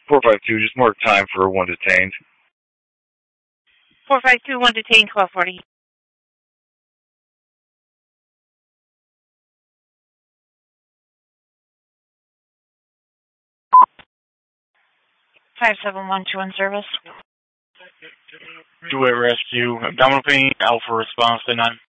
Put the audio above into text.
452, just mark time for one detained. 452, one detained, 1240. 57121 service. Two-way rescue, abdominal pain, alpha response to 9.